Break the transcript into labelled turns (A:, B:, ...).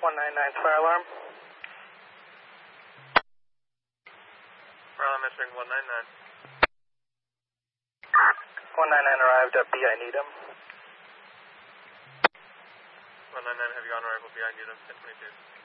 A: 199's fire alarm.
B: Fire alarm answering 199.
A: 199 arrived at BI Needham.
B: 199, have you on arrival BI Needham, 1022.